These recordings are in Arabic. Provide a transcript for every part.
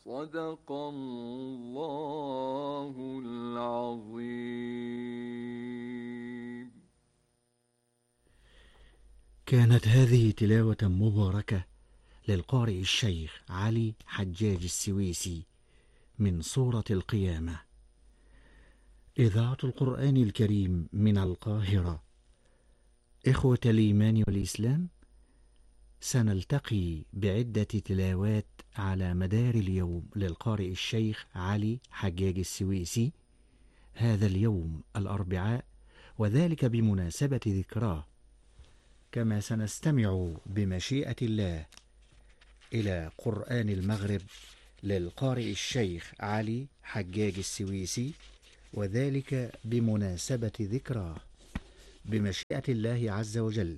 صدق الله العظيم. كانت هذه تلاوة مباركة للقارئ الشيخ علي حجاج السويسي من سورة القيامة. إذاعة القرآن الكريم من القاهرة. إخوة الإيمان والإسلام، سنلتقي بعدة تلاوات على مدار اليوم للقارئ الشيخ علي حجاج السويسي هذا اليوم الأربعاء، وذلك بمناسبة ذكراه. كما سنستمع بمشيئة الله إلى قرآن المغرب للقارئ الشيخ علي حجاج السويسي، وذلك بمناسبة ذكراه بمشيئة الله عز وجل.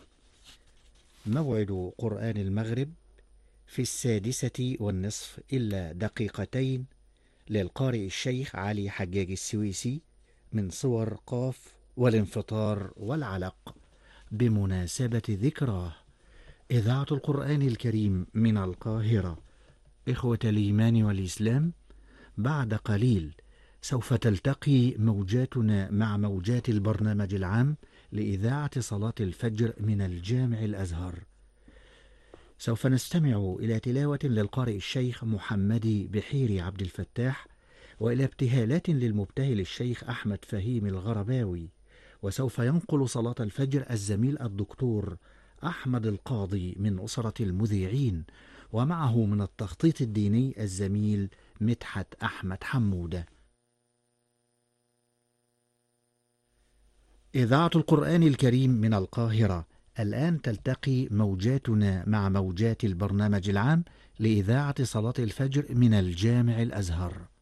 موعد قرآن المغرب في 6:06 إلا دقيقتين للقارئ الشيخ علي حجاج السويسي من صور قاف والانفطار والعلق بمناسبة ذكراه. إذاعة القرآن الكريم من القاهرة. إخوة الإيمان والإسلام، بعد قليل سوف تلتقي موجاتنا مع موجات البرنامج العام لإذاعة صلاة الفجر من الجامع الأزهر. سوف نستمع إلى تلاوة للقارئ الشيخ محمدي بحيري عبد الفتاح، وإلى ابتهالات للمبتهل الشيخ أحمد فهيم الغرباوي. وسوف ينقل صلاة الفجر الزميل الدكتور أحمد القاضي من أسرة المذيعين، ومعه من التخطيط الديني الزميل مدحت أحمد حمودة. إذاعة القرآن الكريم من القاهرة. الآن تلتقي موجاتنا مع موجات البرنامج العام لإذاعة صلاة الفجر من الجامع الأزهر.